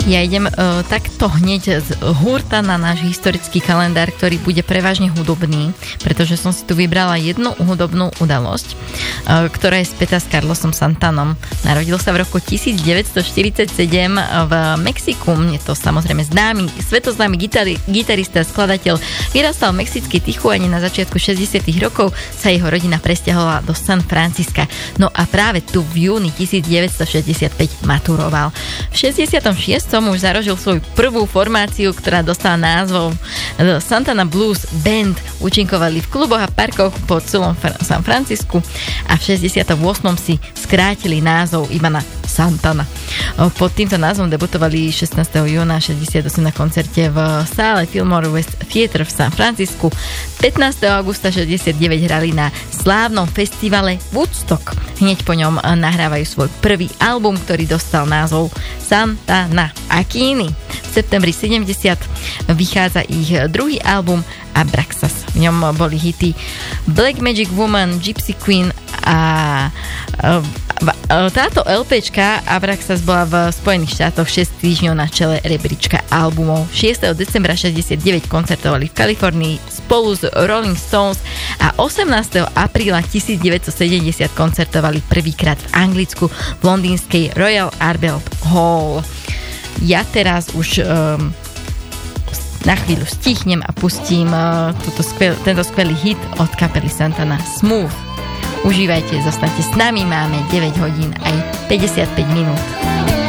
Ja idem takto hneď z hurta na náš historický kalendár, ktorý bude prevažne hudobný, pretože som si tu vybrala jednu hudobnú udalosť, ktorá je spätá s Carlosom Santanom. Narodil sa v roku 1947 v Mexiku. Je to samozrejme svetoznámy gitarista, skladateľ. Vyrastal v mexickej Tijuane na začiatku 60. rokov, sa jeho rodina presťahovala do San Francisca. No a práve tu v júni 1965 maturoval. V 66. už zarožil svoju prvú formáciu, ktorá dostala názov Santana Blues Band. Účinkovali v kluboch a parkoch po celom San Francisku a v 68. si skrátili názov iba na Santana. Pod týmto názvom debutovali 16. júna 68 na koncerte v sále Fillmore West Theatre v San Francisku. 15. augusta 69 hrali na slávnom festivale Woodstock. Hneď po ňom nahrávajú svoj prvý album, ktorý dostal názov Santana Aquini. V septembri 70 vychádza ich druhý album Abraxas. V ňom boli hity Black Magic Woman, Gypsy Queen a táto LPčka Abraxas bola v Spojených štátoch 6 týždňov na čele rebríčka albumov. 6. decembra 69 koncertovali v Kalifornii spolu s Rolling Stones a 18. apríla 1970 koncertovali prvýkrát v Anglicku v londýnskej Royal Albert Hall. Ja teraz už na chvíľu stichnem a pustím tento skvelý hit od kapely Santana Smooth. Užívajte, zostaňte s nami, máme 9 hodín aj 55 minút.